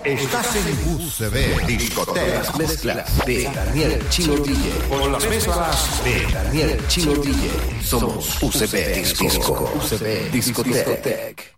Estás en UCB Discotecas Mezclas de Daniel Chino DJ. con las mezclas de Daniel Chino DJ. Somos UCB Disco. UCB Discotec.